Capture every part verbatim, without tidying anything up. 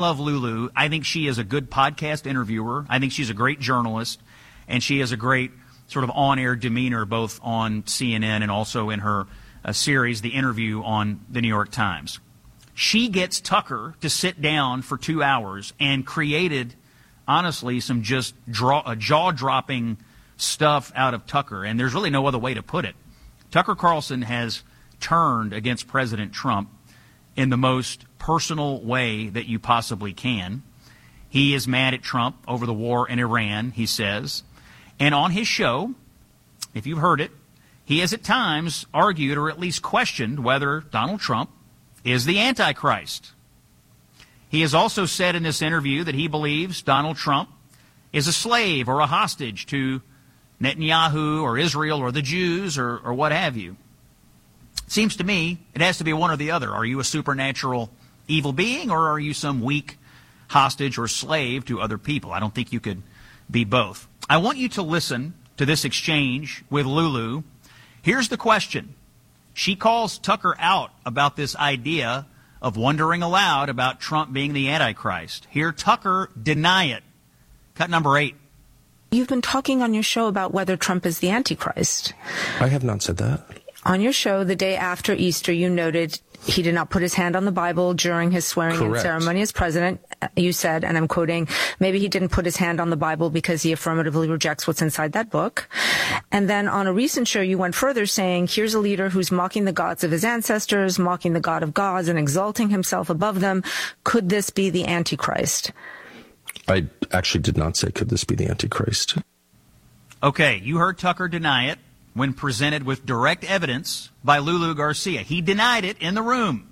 love Lulu. I think she is a good podcast interviewer. I think she's a great journalist, and she has a great sort of on-air demeanor both on C N N and also in her uh, series, The Interview, on the New York Times. She gets Tucker to sit down for two hours and created, honestly, some just draw, uh, jaw-dropping stuff out of Tucker, and there's really no other way to put it. Tucker Carlson has turned against President Trump in the most personal way that you possibly can. He is mad at Trump over the war in Iran, he says. And on his show, if you've heard it, he has at times argued or at least questioned whether Donald Trump is the Antichrist. He has also said in this interview that he believes Donald Trump is a slave or a hostage to Netanyahu or Israel or the Jews or, or what have you. Seems to me it has to be one or the other. Are you a supernatural evil being, or are you some weak hostage or slave to other people? I don't think you could be both. I want you to listen to this exchange with Lulu. Here's the question. She calls Tucker out about this idea of wondering aloud about Trump being the Antichrist. Hear Tucker deny it. Cut number eight. You've been talking on your show about whether Trump is the Antichrist. I have not said that. On your show, the day after Easter, you noted he did not put his hand on the Bible during his swearing-in ceremony as president. You said, and I'm quoting, maybe he didn't put his hand on the Bible because he affirmatively rejects what's inside that book. And then on a recent show, you went further, saying, here's a leader who's mocking the gods of his ancestors, mocking the God of gods, and exalting himself above them. Could this be the Antichrist? I actually did not say, could this be the Antichrist? Okay, you heard Tucker deny it when presented with direct evidence by Lulu Garcia. He denied it in the room.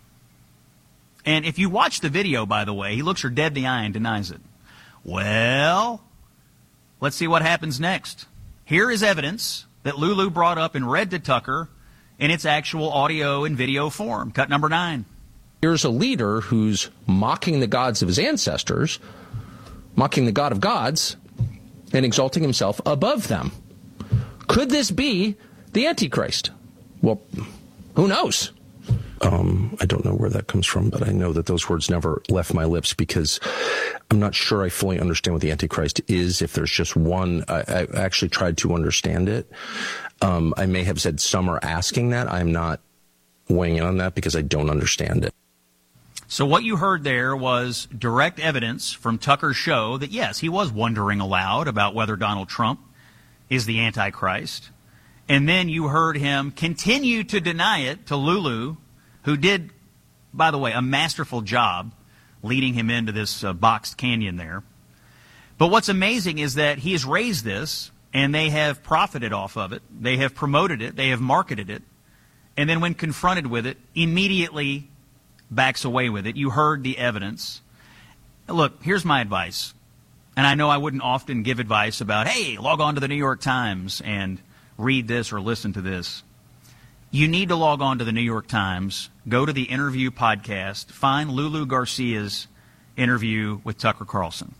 And if you watch the video, by the way, he looks her dead in the eye and denies it. Well, let's see what happens next. Here is evidence that Lulu brought up and read to Tucker in its actual audio and video form. Cut number nine. Here's a leader who's mocking the gods of his ancestors, mocking the God of gods, and exalting himself above them. Could this be the Antichrist? Well, who knows? Um, I don't know where that comes from, but I know that those words never left my lips because I'm not sure I fully understand what the Antichrist is. If there's just one, I, I actually tried to understand it. Um, I may have said some are asking that. I'm not weighing in on that because I don't understand it. So what you heard there was direct evidence from Tucker's show that, yes, he was wondering aloud about whether Donald Trump is the Antichrist. And then you heard him continue to deny it to Lulu, who did, by the way, a masterful job leading him into this uh, boxed canyon there. But what's amazing is that he has raised this, and they have profited off of it. They have promoted it. They have marketed it. And then when confronted with it, immediately backs away with it. You heard the evidence. Look, here's my advice. And I know I wouldn't often give advice about, hey, log on to the New York Times and read this or listen to this. You need to log on to the New York Times, go to the Interview podcast, find Lulu Garcia's interview with Tucker Carlson,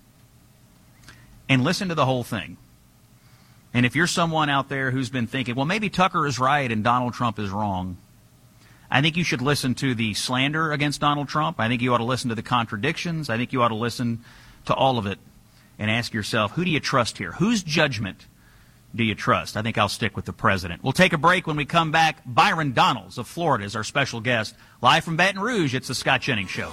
and listen to the whole thing. And if you're someone out there who's been thinking, well, maybe Tucker is right and Donald Trump is wrong, I think you should listen to the slander against Donald Trump. I think you ought to listen to the contradictions. I think you ought to listen to all of it and ask yourself, who do you trust here? Whose judgment do you trust? I think I'll stick with the president. We'll take a break. When we come back, Byron Donalds of Florida is our special guest. Live from Baton Rouge, it's the Scott Jennings Show.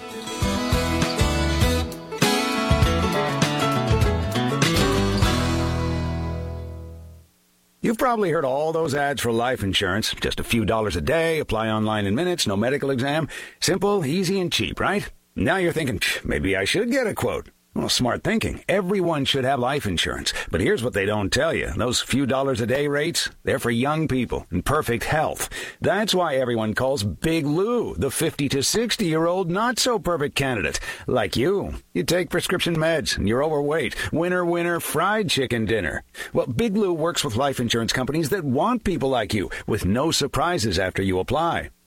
You've probably heard all those ads for life insurance. Just a few dollars a day, apply online in minutes, no medical exam. Simple, easy, and cheap, right? Now you're thinking, maybe I should get a quote. Well, smart thinking. Everyone should have life insurance. But here's what they don't tell you. Those few dollars a day rates, they're for young people in perfect health. That's why everyone calls Big Lou the fifty to sixty-year-old not-so-perfect candidate. Like you. You take prescription meds and you're overweight. Winner, winner, fried chicken dinner. Well, Big Lou works with life insurance companies that want people like you with no surprises after you apply.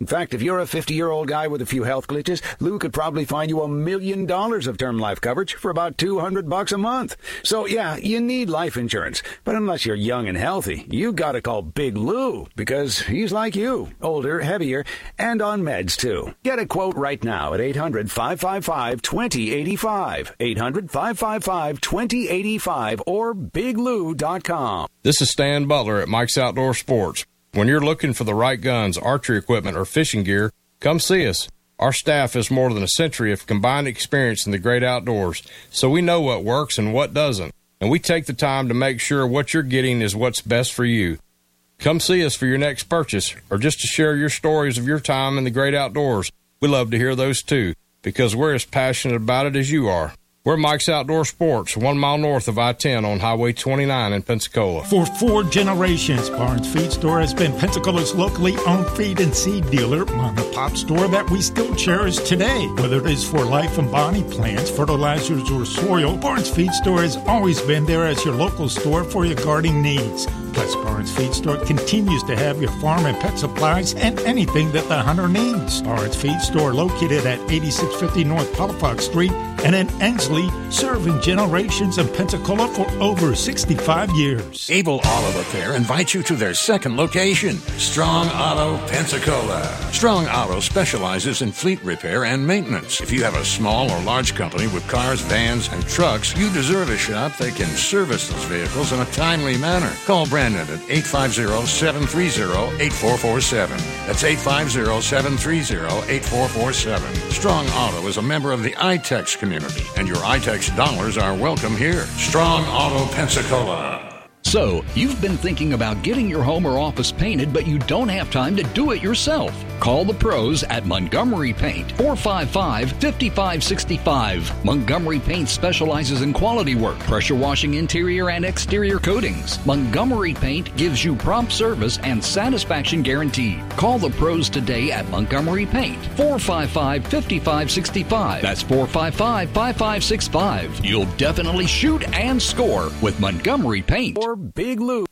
In fact, if you're a fifty-year-old guy with a few health glitches, Lou could probably find you a million dollars of term life coverage for about two hundred bucks a month. So yeah, you need life insurance. But unless you're young and healthy, you gotta call Big Lou, because he's like you, older, heavier, and on meds too. Get a quote right now at eight hundred, five five five, two zero eight five, eight hundred, five five five, two zero eight five, or big lou dot com. This is Stan Butler at Mike's Outdoor Sports. When you're looking for the right guns, archery equipment, or fishing gear, come see us. Our staff has more than a century of combined experience in the great outdoors, so we know what works and what doesn't, and we take the time to make sure what you're getting is what's best for you. Come see us for your next purchase, or just to share your stories of your time in the great outdoors. We love to hear those too, because we're as passionate about it as you are. We're Mike's Outdoor Sports, one mile north of I ten on Highway twenty-nine in Pensacola. For four generations, Barnes Feed Store has been Pensacola's locally owned feed and seed dealer, mom and pop store that we still cherish today. Whether it is for life and body plants, fertilizers, or soil, Barnes Feed Store has always been there as your local store for your gardening needs. Plus, Barnes Feed Store continues to have your farm and pet supplies and anything that the hunter needs. Barnes Feed Store located at eighty-six fifty North Palafox Street and in Ensley, serving generations in Pensacola for over sixty-five years. Able Auto Repair invites you to their second location, Strong Auto Pensacola. Strong Auto specializes in fleet repair and maintenance. If you have a small or large company with cars, vans, and trucks, you deserve a shop that can service those vehicles in a timely manner. Call Brandon at eight five zero, seven three zero, eight four four seven. That's eight five zero, seven three zero, eight four four seven. Strong Auto is a member of the I TEX community, and your I TEX dollars are welcome here. Strong Auto Pensacola. So, you've been thinking about getting your home or office painted, but you don't have time to do it yourself. Call the pros at Montgomery Paint, four five five, five five six five. Montgomery Paint specializes in quality work, pressure washing interior and exterior coatings. Montgomery Paint gives you prompt service and satisfaction guarantee. Call the pros today at Montgomery Paint, four five five, five five six five. That's four five five, five five six five. You'll definitely shoot and score with Montgomery Paint. Or Big Lou.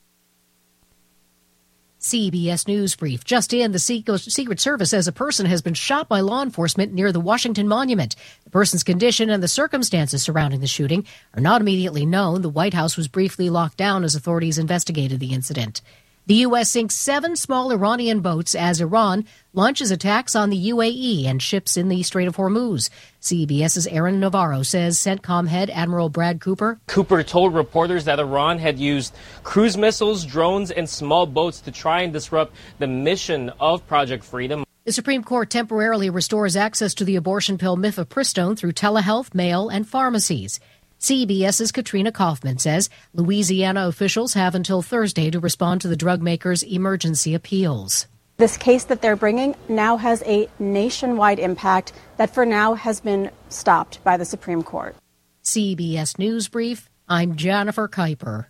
C B S News Brief. Just in, the Secret Service says a person has been shot by law enforcement near the Washington Monument. The person's condition and the circumstances surrounding the shooting are not immediately known. The White House was briefly locked down as authorities investigated the incident. The U S sinks seven small Iranian boats as Iran launches attacks on the U A E and ships in the Strait of Hormuz. CBS's Aaron Navarro says CENTCOM head Admiral Brad Cooper. Cooper told reporters that Iran had used cruise missiles, drones, and small boats to try and disrupt the mission of Project Freedom. The Supreme Court temporarily restores access to the abortion pill mifepristone through telehealth, mail, and pharmacies. CBS's Katrina Kaufman says Louisiana officials have until Thursday to respond to the drug maker's emergency appeals. This case that they're bringing now has a nationwide impact that for now has been stopped by the Supreme Court. C B S News Brief, I'm Jennifer Kuiper.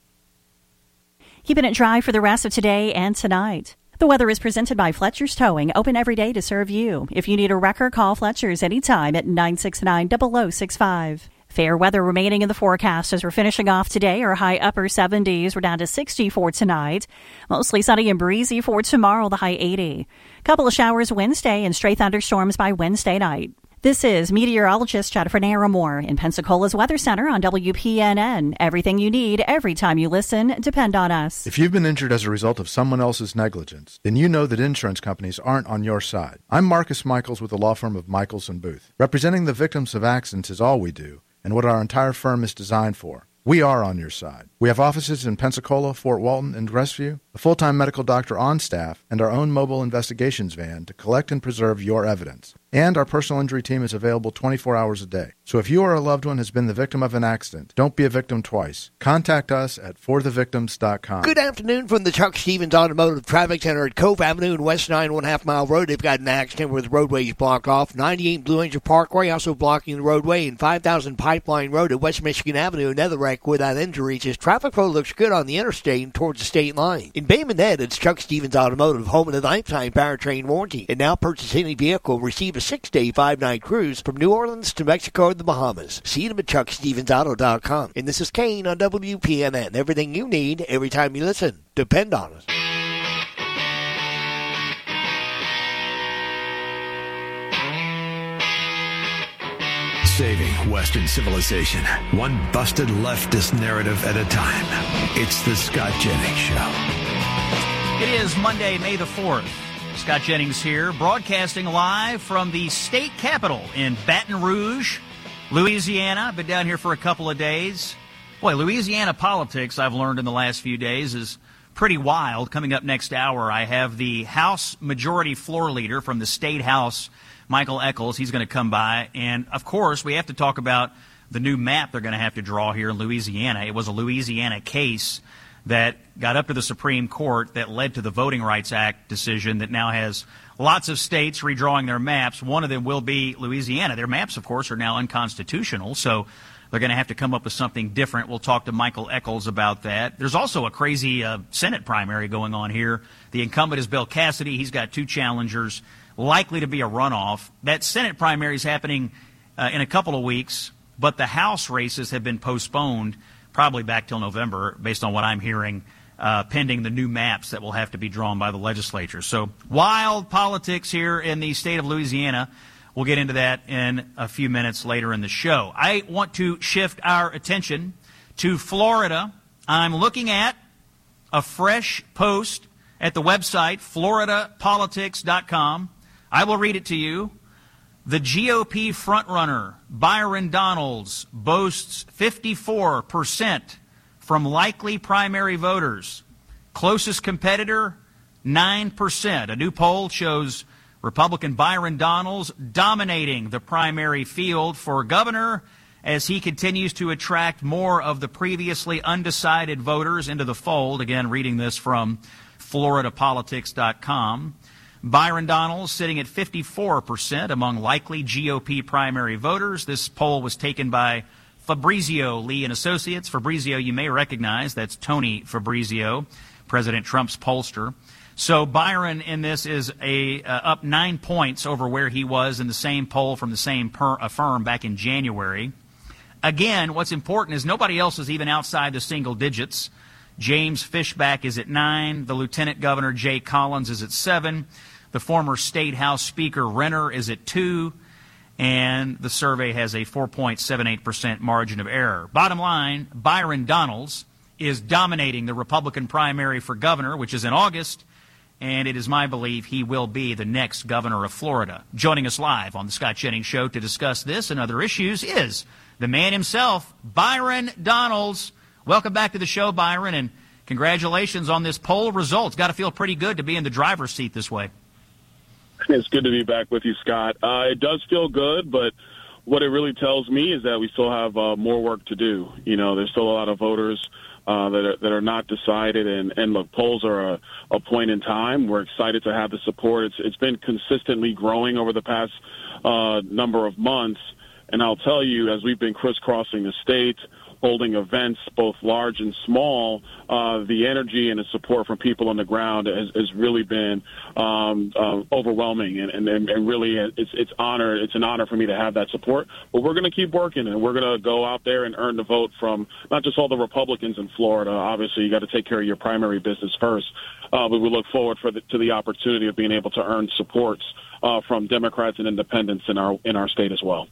Keeping it dry for the rest of today and tonight. The weather is presented by Fletcher's Towing, open every day to serve you. If you need a wrecker, call Fletcher's anytime at nine six nine, zero zero six five. Fair weather remaining in the forecast as we're finishing off today. Our high upper seventies. We're down to sixty for tonight. Mostly sunny and breezy for tomorrow, the high eighty. Couple of showers Wednesday and stray thunderstorms by Wednesday night. This is meteorologist Jennifer Naramore in Pensacola's Weather Center on W P N N. Everything you need, every time you listen, depend on us. If you've been injured as a result of someone else's negligence, then you know that insurance companies aren't on your side. I'm Marcus Michaels with the law firm of Michaels and Booth. Representing the victims of accidents is all we do, and what our entire firm is designed for. We are on your side. We have offices in Pensacola, Fort Walton, and Rescue, a full-time medical doctor on staff, and our own mobile investigations van to collect and preserve your evidence. And our personal injury team is available twenty-four hours a day. So if you or a loved one has been the victim of an accident, don't be a victim twice. Contact us at for the victims dot com. Good afternoon from the Chuck Stevens Automotive Traffic Center at Cove Avenue and West nine one half mile road. They've got an accident where the roadway is blocked off. ninety-eight Blue Angel Parkway also blocking the roadway, and five thousand Pipeline Road at West Michigan Avenue. Another wreck without injuries as traffic flow looks good on the interstate and towards the state line. In Bay Minette, it's Chuck Stevens Automotive, home of the lifetime powertrain warranty. And now purchase any vehicle, receive a six-day, five-night cruise from New Orleans to Mexico and the Bahamas. See them at chuck stevens auto dot com. And this is Kane on W P N N. Everything you need, every time you listen. Depend on us. saving Western civilization, one busted leftist narrative at a time. It's the Scott Jennings Show. It is Monday, May the fourth. Scott Jennings here, broadcasting live from the state capitol in Baton Rouge, Louisiana. I've been down here for a couple of days. Boy, Louisiana politics, I've learned in the last few days, is pretty wild. Coming up next hour, I have the House Majority Floor Leader from the State House, Michael Echols. He's going to come by. And, of course, we have to talk about the new map they're going to have to draw here in Louisiana. It was a Louisiana case that got up to the Supreme Court that led to the Voting Rights Act decision that now has lots of states redrawing their maps. One of them will be Louisiana. Their maps, of course, are now unconstitutional, so they're going to have to come up with something different. We'll talk to Michael Echols about that. There's also a crazy uh, Senate primary going on here. The incumbent is Bill Cassidy. He's got two challengers, likely to be a runoff. That Senate primary is happening uh, in a couple of weeks, but the House races have been postponed probably back till November, based on what I'm hearing, uh, pending the new maps that will have to be drawn by the legislature. So wild politics here in the state of Louisiana. We'll get into that in a few minutes later in the show. I want to shift our attention to Florida. I'm looking at a fresh post at the website, florida politics dot com. I will read it to you. The G O P frontrunner, Byron Donalds, boasts fifty-four percent from likely primary voters. Closest competitor, nine percent. A new poll shows Republican Byron Donalds dominating the primary field for governor as he continues to attract more of the previously undecided voters into the fold. Again, reading this from florida politics dot com. Byron Donalds sitting at fifty-four percent among likely G O P primary voters. This poll was taken by Fabrizio Lee and Associates. Fabrizio, you may recognize, that's Tony Fabrizio, President Trump's pollster. So Byron in this is a uh, up nine points over where he was in the same poll from the same per, uh, firm back in January. Again, what's important is nobody else is even outside the single digits. James Fishback is at nine. The Lieutenant Governor Jay Collins is at seven. The former State House Speaker Renner is at two. And the survey has a four point seven eight percent margin of error. Bottom line, Byron Donalds is dominating the Republican primary for governor, which is in August. And it is my belief he will be the next governor of Florida. Joining us live on the Scott Jennings Show to discuss this and other issues is the man himself, Byron Donalds. Welcome back to the show, Byron, and congratulations on this poll results. Got to feel pretty good to be in the driver's seat this way. It's good to be back with you, Scott. Uh, it does feel good, but what it really tells me is that we still have uh, more work to do. You know, there's still a lot of voters uh, that are, that are not decided, and, and look, polls are a, a point in time. We're excited to have the support. It's, it's been consistently growing over the past uh, number of months, and I'll tell you, as we've been crisscrossing the state, holding events, both large and small, uh, the energy and the support from people on the ground has, has really been um, uh, overwhelming, and, and, and really it's it's honor. It's an honor for me to have that support. But we're going to keep working, and we're going to go out there and earn the vote from not just all the Republicans in Florida. Obviously, you got to take care of your primary business first. Uh, but we look forward for the, to the opportunity of being able to earn supports uh, from Democrats and independents in our in our state as well.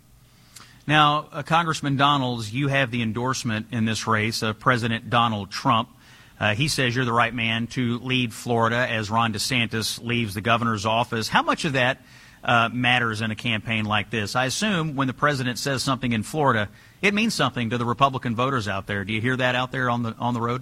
Now, uh, Congressman Donalds, you have the endorsement in this race of President Donald Trump. Uh, he says you're the right man to lead Florida as Ron DeSantis leaves the governor's office. How much of that uh, matters in a campaign like this? I assume when the president says something in Florida, it means something to the Republican voters out there. Do you hear that out there on the on the road?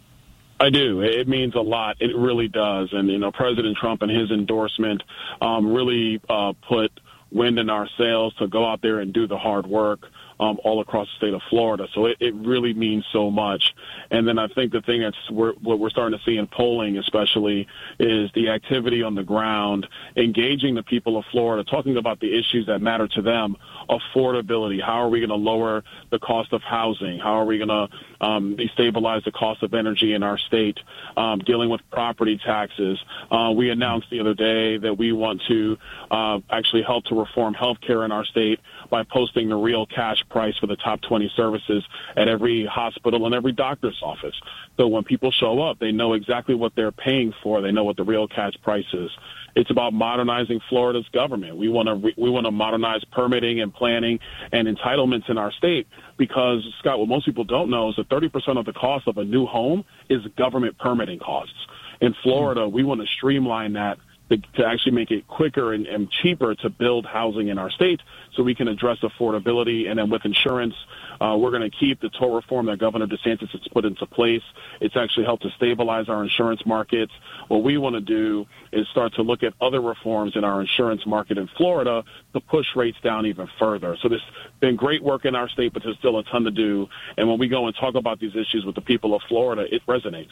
I do. It means a lot. It really does. And, you know, President Trump and his endorsement um, really uh, put wind in our sails to go out there and do the hard work um, all across the state of Florida. So it, it really means so much. And then I think the thing that's we're, what we're starting to see in polling especially is the activity on the ground, engaging the people of Florida, talking about the issues that matter to them, affordability. How are we going to lower the cost of housing? How are we going to um, stabilize the cost of energy in our state? Um, dealing with property taxes. Uh, we announced the other day that we want to uh, actually help to reform health care in our state by posting the real cash price for the top twenty services at every hospital and every doctor's office. So when people show up, they know exactly what they're paying for. They know what the real cash price is. It's about modernizing Florida's government. We want to re- we want to modernize permitting and planning and entitlements in our state because, Scott, what most people don't know is that thirty percent of the cost of a new home is government permitting costs. In Florida, we want to streamline that to, to actually make it quicker and, and cheaper to build housing in our state so we can address affordability. And then with insurance, uh, we're going to keep the tort reform that Governor DeSantis has put into place. It's actually helped to stabilize our insurance markets. What we want to do is start to look at other reforms in our insurance market in Florida to push rates down even further. So there's been great work in our state, but there's still a ton to do. And when we go and talk about these issues with the people of Florida, it resonates.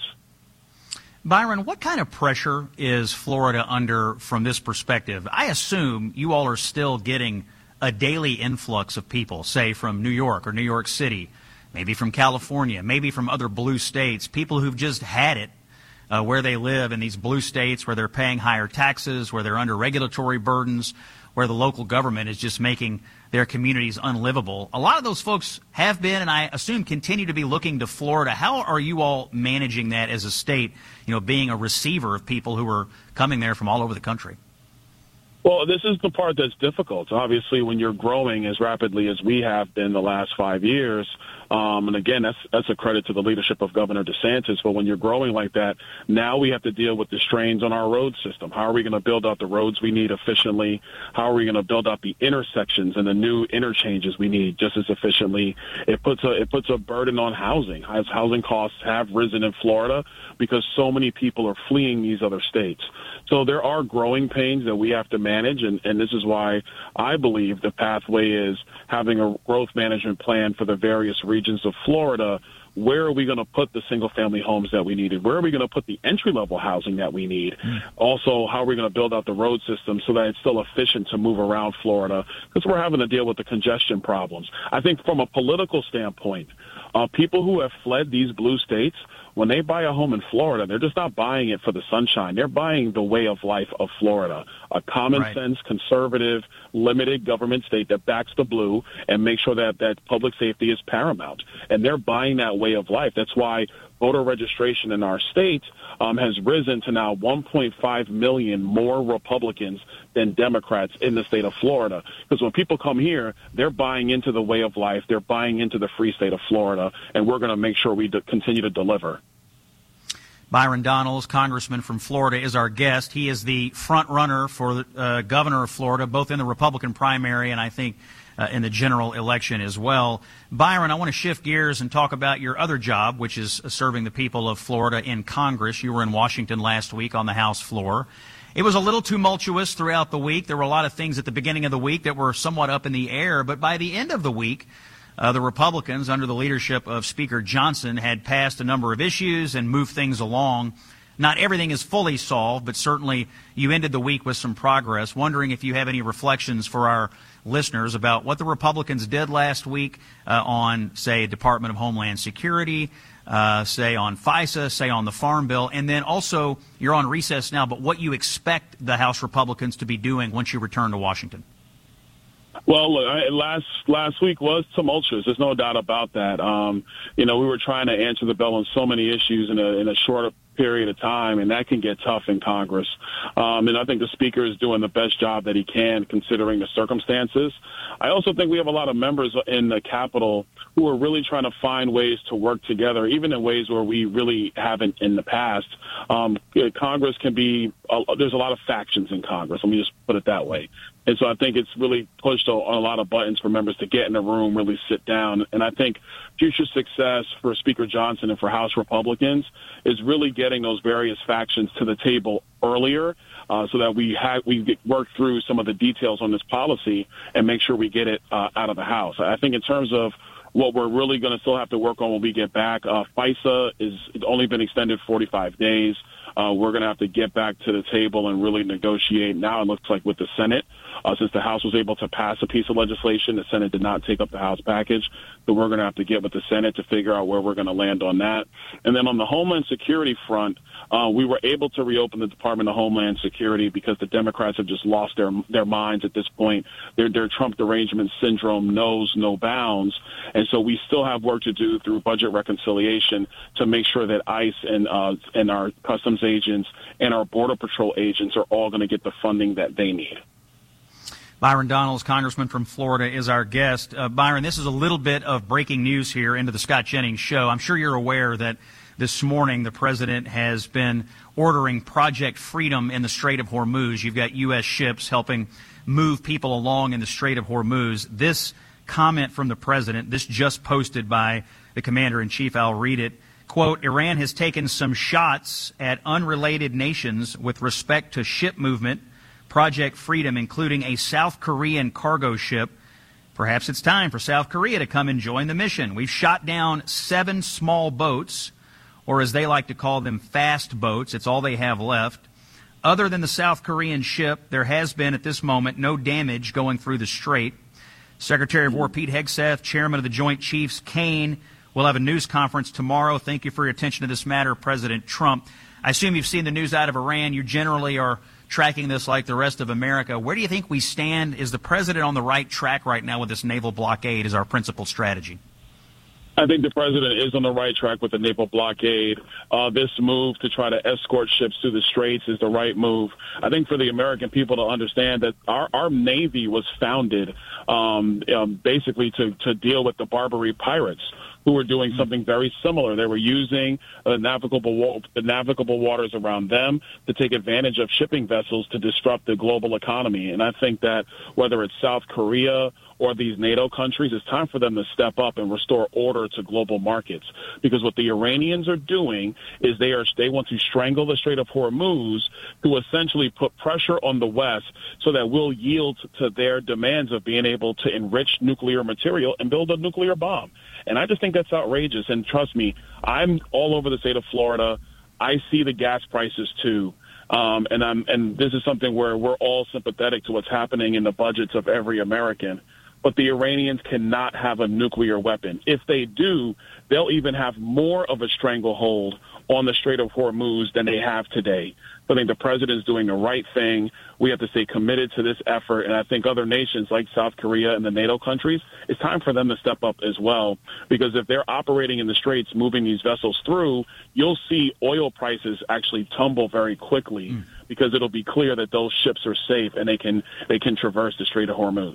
Byron, what kind of pressure is Florida under from this perspective? I assume you all are still getting a daily influx of people, say from New York or New York City, maybe from California, maybe from other blue states, people who've just had it uh, where they live in these blue states where they're paying higher taxes, where they're under regulatory burdens, where the local government is just making their communities unlivable. A lot of those folks have been, and I assume continue to be, looking to Florida. How are you all managing that as a state, you know, being a receiver of people who are coming there from all over the country? Well, this is the part that's difficult. Obviously, when you're growing as rapidly as we have been the last five years, um, and again, that's that's a credit to the leadership of Governor DeSantis, but when you're growing like that, now we have to deal with the strains on our road system. How are we going to build out the roads we need efficiently? How are we going to build out the intersections and the new interchanges we need just as efficiently? It puts a it puts a burden on housing. As housing costs have risen in Florida because so many people are fleeing these other states. So there are growing pains that we have to manage, and, and this is why I believe the pathway is having a growth management plan for the various regions of Florida. Where are we going to put the single-family homes that we needed? Where are we going to put the entry-level housing that we need? Mm. Also, how are we going to build out the road system so that it's still efficient to move around Florida? Because we're having to deal with the congestion problems. I think from a political standpoint, uh, people who have fled these blue states, when they buy a home in Florida, they're just not buying it for the sunshine. They're buying the way of life of Florida, a common right. sense, conservative, limited government state that backs the blue and makes sure that, that public safety is paramount. And they're buying that way of life. That's why voter registration in our state um, has risen to now one point five million more Republicans than Democrats in the state of Florida. Because when people come here, they're buying into the way of life. They're buying into the free state of Florida, and we're going to make sure we de- continue to deliver. Byron Donalds, congressman from Florida, is our guest. He is the front runner for uh, governor of Florida, both in the Republican primary and I think uh, in the general election as well. Byron, I want to shift gears and talk about your other job, which is serving the people of Florida in Congress. You were in Washington last week on the House floor. It was a little tumultuous throughout the week. There were a lot of things at the beginning of the week that were somewhat up in the air, but by the end of the week, Uh, the Republicans, under the leadership of Speaker Johnson, had passed a number of issues and moved things along. Not everything is fully solved, but certainly you ended the week with some progress. Wondering if you have any reflections for our listeners about what the Republicans did last week uh, on, say, Department of Homeland Security, uh, say on FISA, say on the Farm Bill, and then also, you're on recess now, but what you expect the House Republicans to be doing once you return to Washington. Well, look, I, last last week was tumultuous. There's no doubt about that. Um, you know, we were trying to answer the bell on so many issues in a in a short period of time, and that can get tough in Congress. Um, and I think the Speaker is doing the best job that he can, considering the circumstances. I also think we have a lot of members in the Capitol who are really trying to find ways to work together, even in ways where we really haven't in the past. Um, Congress can be uh, – there's a lot of factions in Congress. Let me just put it that way. And so I think it's really pushed on a lot of buttons for members to get in a room, really sit down. And I think future success for Speaker Johnson and for House Republicans is really getting those various factions to the table earlier uh, so that we ha- we get, work through some of the details on this policy and make sure we get it uh, out of the House. I think in terms of What we're really going to still have to work on when we get back, uh, FISA is only been extended forty-five days. Uh, we're going to have to get back to the table and really negotiate. Now it looks like with the Senate, uh, since the House was able to pass a piece of legislation, the Senate did not take up the House package. So we're going to have to get with the Senate to figure out where we're going to land on that. And then on the Homeland Security front, uh, we were able to reopen the Department of Homeland Security because the Democrats have just lost their their minds at this point. Their, their Trump derangement syndrome knows no bounds. And so we still have work to do through budget reconciliation to make sure that ICE and, uh, and our Customs agents and our Border Patrol agents are all going to get the funding that they need. Byron Donalds, Congressman from Florida, is our guest. Uh, Byron, this is a little bit of breaking news here into the Scott Jennings Show. I'm sure you're aware that this morning the president has been ordering Project Freedom in the Strait of Hormuz. You've got U S ships helping move people along in the Strait of Hormuz. This comment from the president, this just posted by the commander-in-chief, I'll read it. Quote, Iran has taken some shots at unrelated nations with respect to ship movement, Project Freedom, including a South Korean cargo ship. Perhaps it's time for South Korea to come and join the mission. We've shot down seven small boats, or as they like to call them, fast boats. It's all they have left. Other than the South Korean ship, there has been at this moment no damage going through the strait. Secretary of War Pete Hegseth, Chairman of the Joint Chiefs Kane, we'll have a news conference tomorrow. Thank you for your attention to this matter, President Trump. I assume you've seen the news out of Iran. You generally are tracking this like the rest of America. Where do you think we stand? Is the president on the right track right now with this naval blockade as our principal strategy? I think the president is on the right track with the naval blockade. Uh, this move to try to escort ships through the straits is the right move. I think for the American people to understand that our, our Navy was founded um, um, basically to, to deal with the Barbary pirates, who were doing something very similar. They were using the navigable, the navigable waters around them to take advantage of shipping vessels to disrupt the global economy. And I think that whether it's South Korea or these NATO countries, it's time for them to step up and restore order to global markets. Because what the Iranians are doing is they are they want to strangle the Strait of Hormuz to essentially put pressure on the West so that we'll yield to their demands of being able to enrich nuclear material and build a nuclear bomb. And I just think that's outrageous. And trust me, I'm all over the state of Florida. I see the gas prices too. Um, and I'm, and this is something where we're all sympathetic to what's happening in the budgets of every American. But the Iranians cannot have a nuclear weapon. If they do, they'll even have more of a stranglehold on the Strait of Hormuz than they have today. So I think the president's doing the right thing. We have to stay committed to this effort. And I think other nations like South Korea and the NATO countries, it's time for them to step up as well. Because if they're operating in the straits, moving these vessels through, you'll see oil prices actually tumble very quickly mm. because it'll be clear that those ships are safe and they can they can traverse the Strait of Hormuz.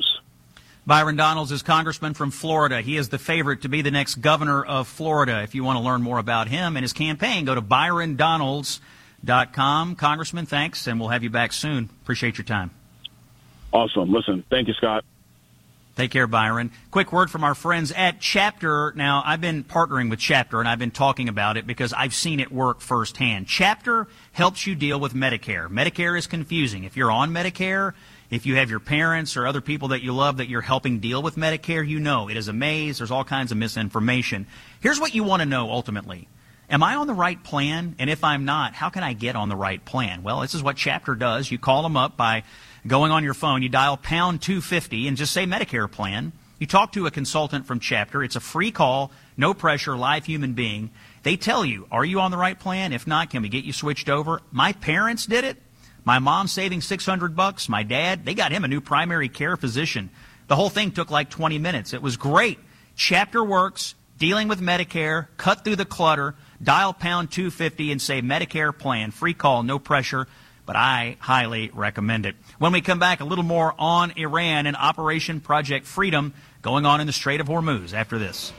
Byron Donalds is Congressman from Florida. He is the favorite to be the next governor of Florida. If you want to learn more about him and his campaign, go to byron donalds dot com. Congressman, thanks, and we'll have you back soon. Appreciate your time. Awesome. Listen, thank you, Scott. Take care, Byron. Quick word from our friends at Chapter. Now, I've been partnering with Chapter, and I've been talking about it because I've seen it work firsthand. Chapter helps you deal with Medicare. Medicare is confusing. If you're on Medicare, if you have your parents or other people that you love that you're helping deal with Medicare, you know it is a maze. There's all kinds of misinformation. Here's what you want to know ultimately. Am I on the right plan? And if I'm not, how can I get on the right plan? Well, this is what Chapter does. You call them up by going on your phone. You dial pound two fifty and just say Medicare plan. You talk to a consultant from Chapter. It's a free call, no pressure, live human being. They tell you, are you on the right plan? If not, can we get you switched over? My parents did it. My mom saving six hundred bucks. My dad, they got him a new primary care physician. The whole thing took like twenty minutes. It was great. Chapter works, dealing with Medicare, cut through the clutter, dial pound two fifty and say Medicare plan. Free call, no pressure, but I highly recommend it. When we come back, a little more on Iran and Operation Project Freedom going on in the Strait of Hormuz after this.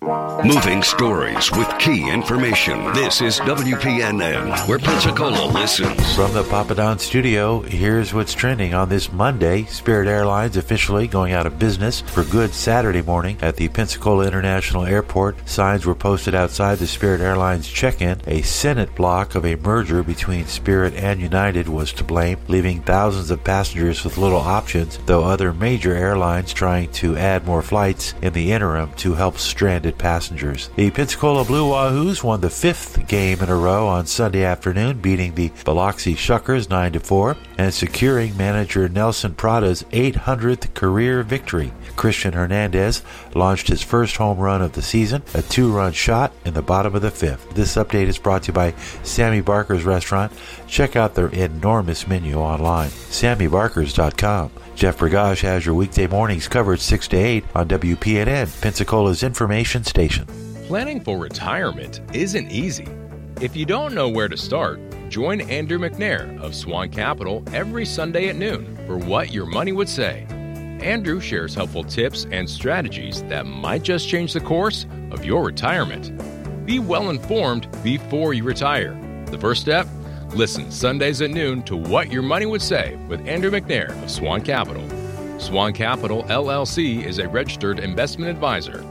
Moving stories with key information. This is W P N N, where Pensacola listens. From the Papa Don studio, here's what's trending on this Monday. Spirit Airlines officially going out of business for good Saturday morning at the Pensacola International Airport. Signs were posted outside the Spirit Airlines check-in. A Senate block of a merger between Spirit and United was to blame, leaving thousands of passengers with little options, though other major airlines trying to add more flights in the interim to help stranded passengers. The Pensacola Blue Wahoos won the fifth game in a row on Sunday afternoon, beating the Biloxi Shuckers nine to four and securing manager Nelson Prada's eight hundredth career victory. Christian Hernandez launched his first home run of the season, a two-run shot in the bottom of the fifth. This update is brought to you by Sammy Barker's Restaurant. Check out their enormous menu online, sammy barkers dot com. Jeff Bergosh has your weekday mornings covered six to eight on W P N N, Pensacola's information station. Planning for retirement isn't easy. If you don't know where to start, join Andrew McNair of Swan Capital every Sunday at noon for What Your Money Would Say. Andrew shares helpful tips and strategies that might just change the course of your retirement. Be well informed before you retire. The first step? Listen Sundays at noon to What Your Money Would Say with Andrew McNair of Swan Capital. Swan Capital, L L C is a registered investment advisor.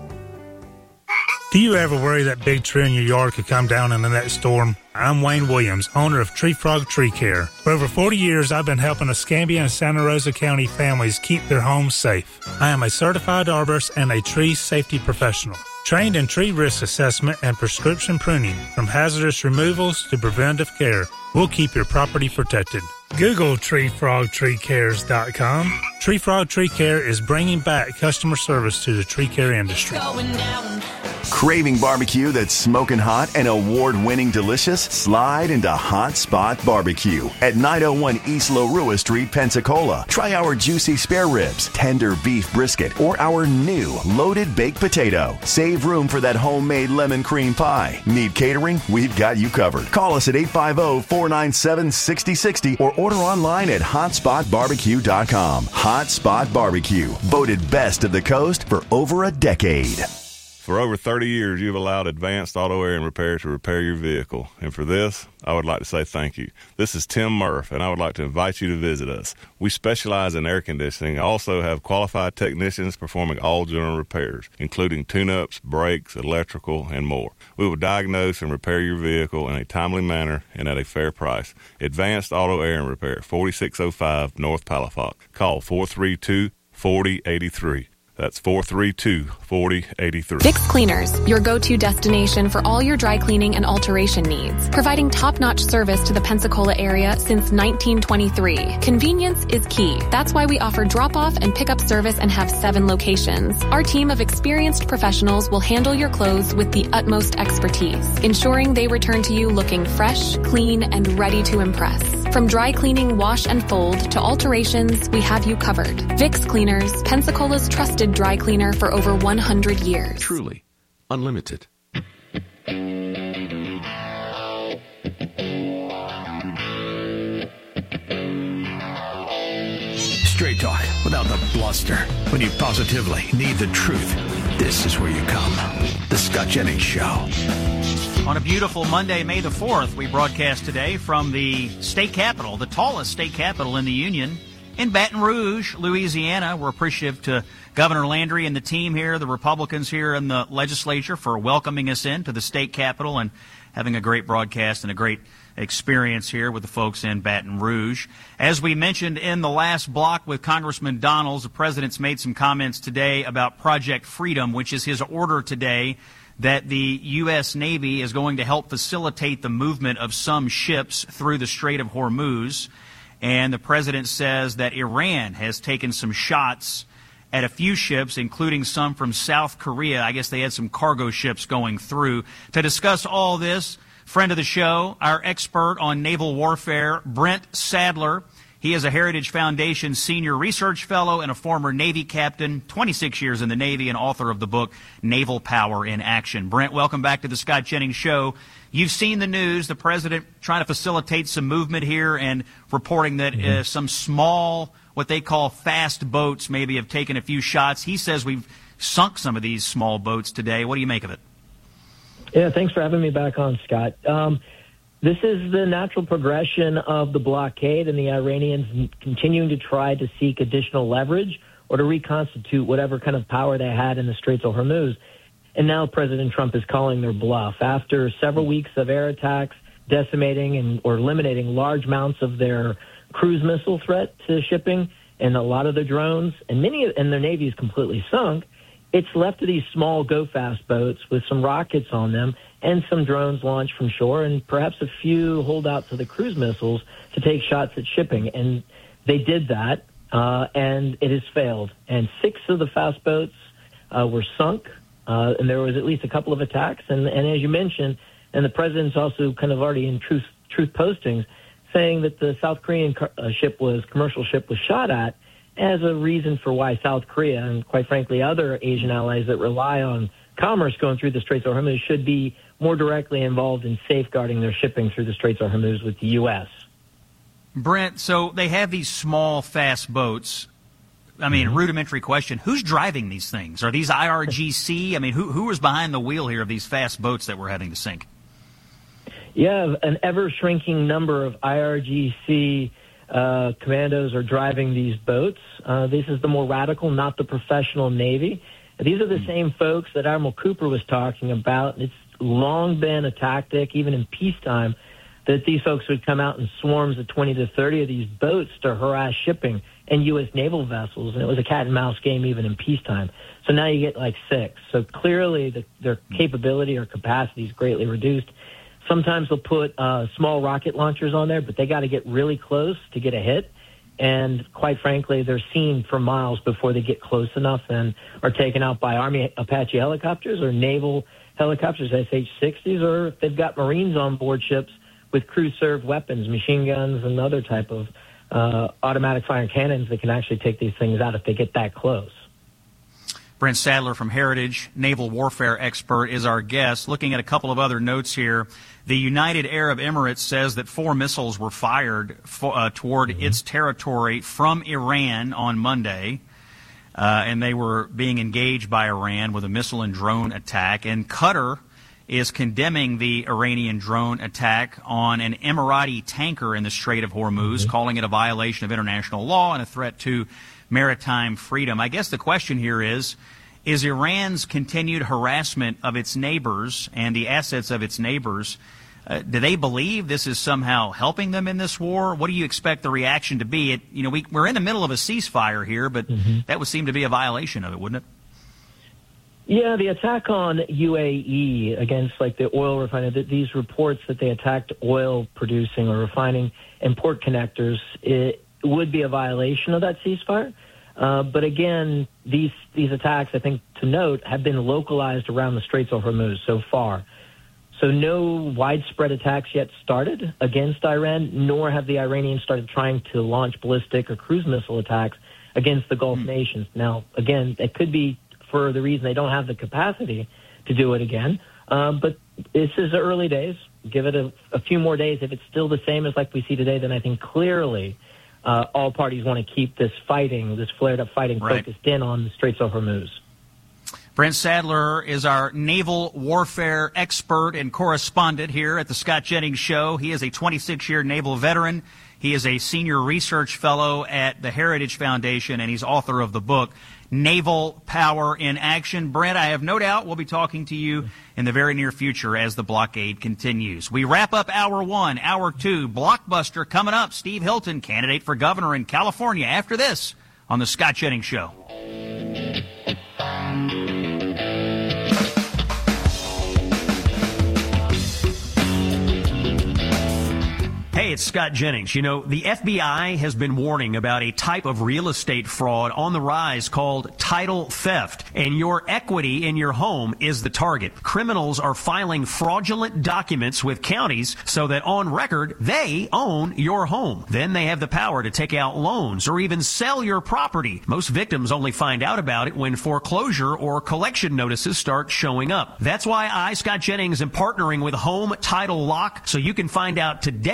Do you ever worry that big tree in your yard could come down in the next storm? I'm Wayne Williams, owner of Tree Frog Tree Care. For over forty years, I've been helping Escambia and Santa Rosa County families keep their homes safe. I am a certified arborist and a tree safety professional, trained in tree risk assessment and prescription pruning, from hazardous removals to preventive care. We'll keep your property protected. Google tree frog tree cares dot com. Tree Frog Tree Care is bringing back customer service to the tree care industry. Craving barbecue that's smoking hot and award-winning delicious? Slide into Hot Spot Barbecue at nine oh one East Lorua Street, Pensacola. Try our juicy spare ribs, tender beef brisket, or our new loaded baked potato. Save room for that homemade lemon cream pie. Need catering? We've got you covered. Call us at eight five zero, four nine seven, six zero six zero or order online at hot spot barbecue dot com. Hot Spot Barbecue, voted best of the coast for over a decade. For over thirty years, you've allowed Advanced Auto Air and Repair to repair your vehicle. And for this, I would like to say thank you. This is Tim Murph, and I would like to invite you to visit us. We specialize in air conditioning and also have qualified technicians performing all general repairs, including tune-ups, brakes, electrical, and more. We will diagnose and repair your vehicle in a timely manner and at a fair price. Advanced Auto Air and Repair, forty-six oh five North Palafox. Call four three two, four oh eight three. That's four three two, four oh eight three. Vicks Cleaners, your go-to destination for all your dry cleaning and alteration needs. Providing top-notch service to the Pensacola area since nineteen twenty-three. Convenience is key. That's why we offer drop-off and pick-up service and have seven locations. Our team of experienced professionals will handle your clothes with the utmost expertise, ensuring they return to you looking fresh, clean, and ready to impress. From dry cleaning, wash, and fold to alterations, we have you covered. Vicks Cleaners, Pensacola's trusted dry cleaner for over one hundred years. Truly unlimited. Straight talk without the bluster. When you positively need the truth, this is where you come. The Scott Jennings Show. On a beautiful Monday, May the fourth, we broadcast today from the state capitol, the tallest state capitol in the Union, in Baton Rouge, Louisiana. We're appreciative to Governor Landry and the team here, the Republicans here in the legislature, for welcoming us in to the state capitol and having a great broadcast and a great experience here with the folks in Baton Rouge. As we mentioned in the last block with Congressman Donalds, the president's made some comments today about Project Freedom, which is his order today that the U S Navy is going to help facilitate the movement of some ships through the Strait of Hormuz. And the president says that Iran has taken some shots at a few ships, including some from South Korea. I guess they had some cargo ships going through. To discuss all this, friend of the show, our expert on naval warfare, Brent Sadler. He is a Heritage Foundation Senior Research Fellow and a former Navy captain, twenty-six years in the Navy, and author of the book Naval Power in Action. Brent, welcome back to the Scott Jennings Show. You've seen the news, the president trying to facilitate some movement here and reporting that mm-hmm. uh, some small, what they call fast boats, maybe have taken a few shots. He says we've sunk some of these small boats today. What do you make of it? Yeah, thanks for having me back on, Scott. Um, this is the natural progression of the blockade and the Iranians continuing to try to seek additional leverage or to reconstitute whatever kind of power they had in the Straits of Hormuz. And now President Trump is calling their bluff. After several weeks of air attacks, decimating and or eliminating large amounts of their cruise missile threat to shipping and a lot of the drones, and many and their navy is completely sunk, it's left to these small go-fast boats with some rockets on them and some drones launched from shore and perhaps a few holdouts of the cruise missiles to take shots at shipping. And they did that, uh, and it has failed. And six of the fast boats uh, were sunk, uh, and there was at least a couple of attacks. And, and as you mentioned, and the president's also kind of already in truth, truth postings, saying that the South Korean car, uh, ship was commercial ship was shot at as a reason for why South Korea and, quite frankly, other Asian allies that rely on commerce going through the Straits of Hormuz should be more directly involved in safeguarding their shipping through the Straits of Hormuz with the U S. Brent, so they have these small, fast boats. I mean, mm-hmm. rudimentary question, who's driving these things? Are these I R G C? I mean, who who is behind the wheel here of these fast boats that we're having to sink? Yeah, an ever-shrinking number of I R G C uh, commandos are driving these boats. Uh, this is the more radical, not the professional Navy. These are the mm. same folks that Admiral Cooper was talking about. It's long been a tactic, even in peacetime, that these folks would come out in swarms of twenty to thirty of these boats to harass shipping and U S naval vessels, and it was a cat-and-mouse game even in peacetime. So now you get like six. So clearly the, their capability or capacity is greatly reduced. Sometimes they'll put uh, small rocket launchers on there, but they got to get really close to get a hit. And quite frankly, they're seen for miles before they get close enough and are taken out by Army Apache helicopters or naval helicopters, S H sixties, or if they've got Marines on board ships with crew-served weapons, machine guns, and other type of uh, automatic firing cannons that can actually take these things out if they get that close. Brent Sadler from Heritage, naval warfare expert, is our guest. Looking at a couple of other notes here, the United Arab Emirates says that four missiles were fired for, uh, toward mm-hmm. its territory from Iran on Monday, uh, and they were being engaged by Iran with a missile and drone attack. And Qatar is condemning the Iranian drone attack on an Emirati tanker in the Strait of Hormuz, mm-hmm. calling it a violation of international law and a threat to maritime freedom. I guess the question here is, is Iran's continued harassment of its neighbors and the assets of its neighbors, uh, do they believe this is somehow helping them in this war? What do you expect the reaction to be? It, you know, we, we're in the middle of a ceasefire here, but mm-hmm. that would seem to be a violation of it, wouldn't it? Yeah, the attack on U A E against like the oil refinery, these reports that they attacked oil producing or refining and port connectors, it would be a violation of that ceasefire. Uh, but again, these these attacks, I think to note, have been localized around the Straits of Hormuz so far. So no widespread attacks yet started against Iran, nor have the Iranians started trying to launch ballistic or cruise missile attacks against the Gulf mm. nations. Now, again, it could be for the reason they don't have the capacity to do it again. Um, but this is the early days. Give it a, a few more days. If it's still the same as like we see today, then I think clearly uh, all parties want to keep this fighting, this flared-up fighting, right. focused in on the Straits of Hormuz. Brent Sadler is our naval warfare expert and correspondent here at the Scott Jennings Show. He is a twenty-six-year naval veteran. He is a senior research fellow at the Heritage Foundation, and he's author of the book, Naval Power in Action. Brent, I have no doubt we'll be talking to you in the very near future as the blockade continues. We wrap up hour one, hour two, blockbuster coming up. Steve Hilton, candidate for governor in California, after this on the Scott Jennings Show. Hey, it's Scott Jennings. You know, the F B I has been warning about a type of real estate fraud on the rise called title theft, and your equity in your home is the target. Criminals are filing fraudulent documents with counties so that on record they own your home. Then they have the power to take out loans or even sell your property. Most victims only find out about it when foreclosure or collection notices start showing up. That's why I, Scott Jennings, am partnering with Home Title Lock, so you can find out today if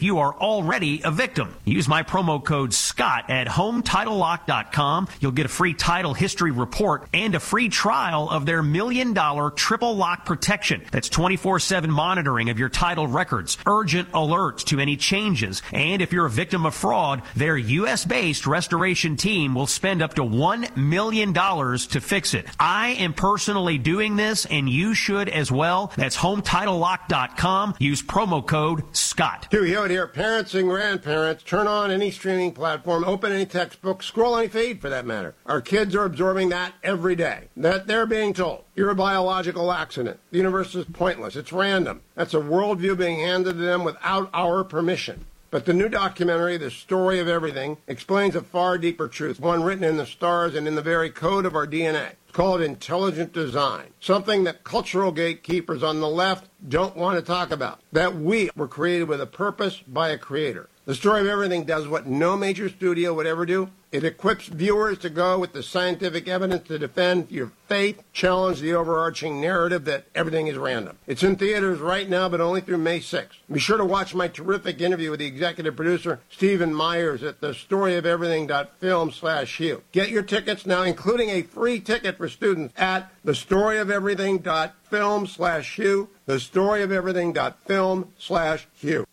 you are already a victim. Use my promo code SCOTT at home title lock dot com. You'll get a free title history report and a free trial of their million dollar triple lock protection. That's twenty-four seven monitoring of your title records, urgent alerts to any changes, and if you're a victim of fraud, their U S based restoration team will spend up to one million dollars to fix it. I am personally doing this, and you should as well. That's home title lock dot com. Use promo code SCOTT. Hugh Hewitt here. Parents and grandparents, turn on any streaming platform, open any textbook, scroll any feed for that matter. Our kids are absorbing that every day. That they're being told, you're a biological accident. The universe is pointless. It's random. That's a worldview being handed to them without our permission. But the new documentary, The Story of Everything, explains a far deeper truth, one written in the stars and in the very code of our D N A. It's called intelligent design, something that cultural gatekeepers on the left don't want to talk about, that we were created with a purpose by a creator. The Story of Everything does what no major studio would ever do. It equips viewers to go with the scientific evidence to defend your faith, challenge the overarching narrative that everything is random. It's in theaters right now, but only through May sixth. Be sure to watch my terrific interview with the executive producer, Stephen Myers, at the story of everything dot film slash Hugh. Get your tickets now, including a free ticket for students at the story of everything dot film slash Hugh, the story of everything dot film slash Hugh.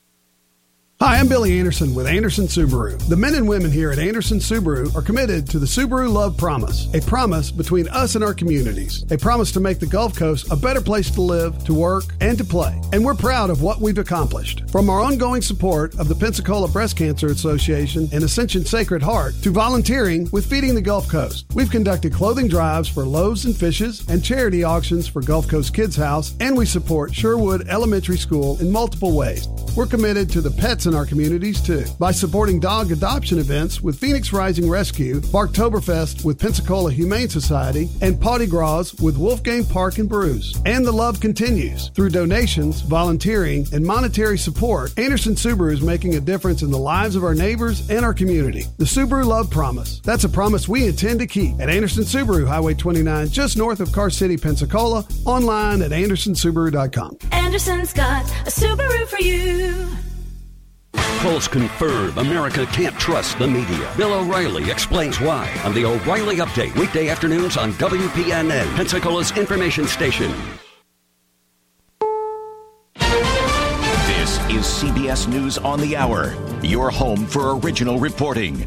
Hi, I'm Billy Anderson with Anderson Subaru. The men and women here at Anderson Subaru are committed to the Subaru Love Promise, a promise between us and our communities, a promise to make the Gulf Coast a better place to live, to work, and to play. And we're proud of what we've accomplished. From our ongoing support of the Pensacola Breast Cancer Association and Ascension Sacred Heart to volunteering with Feeding the Gulf Coast. We've conducted clothing drives for Loaves and Fishes and charity auctions for Gulf Coast Kids House, and we support Sherwood Elementary School in multiple ways. We're committed to the pets in our communities, too, by supporting dog adoption events with Phoenix Rising Rescue, Barktoberfest with Pensacola Humane Society, and Potty Gras with Wolfgang Park and Brews. And the love continues. Through donations, volunteering, and monetary support, Anderson Subaru is making a difference in the lives of our neighbors and our community. The Subaru Love Promise. That's a promise we intend to keep at Anderson Subaru, Highway twenty-nine, just north of Car City, Pensacola, online at anderson subaru dot com. Anderson's got a Subaru for you. Polls confirm America can't trust the media. Bill O'Reilly explains why on the O'Reilly Update, weekday afternoons on W P N N, Pensacola's information station. This is C B S News on the Hour, your home for original reporting.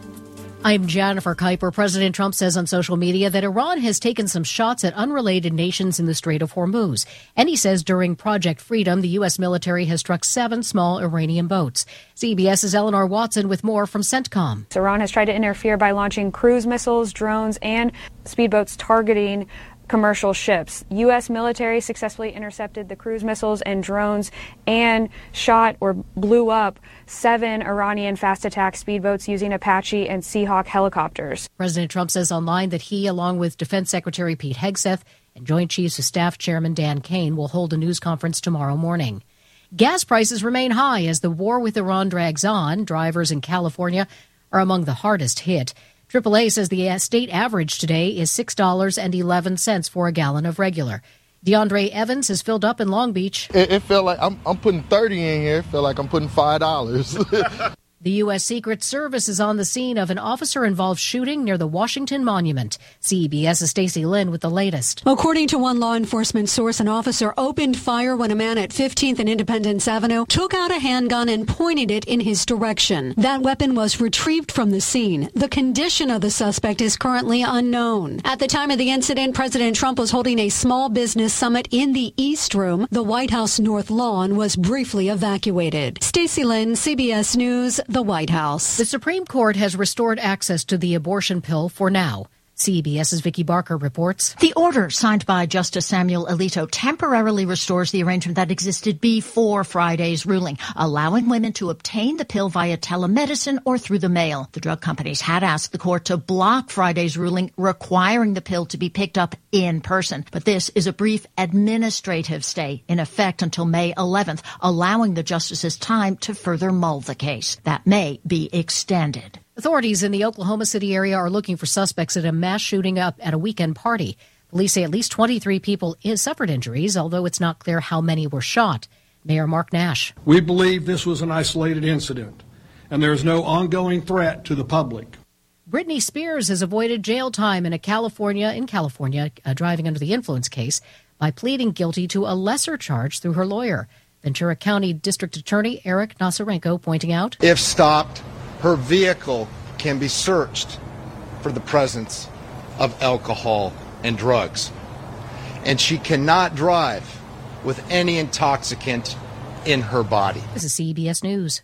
I'm Jennifer Kuiper. President Trump says on social media that Iran has taken some shots at unrelated nations in the Strait of Hormuz. And he says during Project Freedom, the U S military has struck seven small Iranian boats. CBS's Eleanor Watson with more from CENTCOM. Iran has tried to interfere by launching cruise missiles, drones, and speedboats targeting commercial ships. U S military successfully intercepted the cruise missiles and drones and shot or blew up seven Iranian fast attack speedboats using Apache and Seahawk helicopters. President Trump says online that he, along with Defense Secretary Pete Hegseth and Joint Chiefs of Staff Chairman Dan Kane, will hold a news conference tomorrow morning. Gas prices remain high as the war with Iran drags on. Drivers in California are among the hardest hit. triple A says the state average today is six dollars and eleven cents for a gallon of regular. DeAndre Evans has filled up in Long Beach. It, it felt like I'm, I'm putting thirty in here. It felt like I'm putting five dollars. The U S. Secret Service is on the scene of an officer-involved shooting near the Washington Monument. CBS's Stacey Lynn with the latest. According to one law enforcement source, an officer opened fire when a man at fifteenth and Independence Avenue took out a handgun and pointed it in his direction. That weapon was retrieved from the scene. The condition of the suspect is currently unknown. At the time of the incident, President Trump was holding a small business summit in the East Room. The White House North Lawn was briefly evacuated. Stacey Lynn, C B S News, the White House. The Supreme Court has restored access to the abortion pill for now. CBS's Vicki Barker reports. The order signed by Justice Samuel Alito temporarily restores the arrangement that existed before Friday's ruling, allowing women to obtain the pill via telemedicine or through the mail. The drug companies had asked the court to block Friday's ruling requiring the pill to be picked up in person. But this is a brief administrative stay in effect until May eleventh, allowing the justices time to further mull the case. That may be extended. Authorities in the Oklahoma City area are looking for suspects at a mass shooting up at a weekend party. Police say at least twenty-three people suffered injuries, although it's not clear how many were shot. Mayor Mark Nash. We believe this was an isolated incident, and there is no ongoing threat to the public. Britney Spears has avoided jail time in a California in California uh, driving under the influence case by pleading guilty to a lesser charge through her lawyer. Ventura County District Attorney Eric Nasarenko pointing out, if stopped, her vehicle can be searched for the presence of alcohol and drugs, and she cannot drive with any intoxicant in her body. This is C B S News.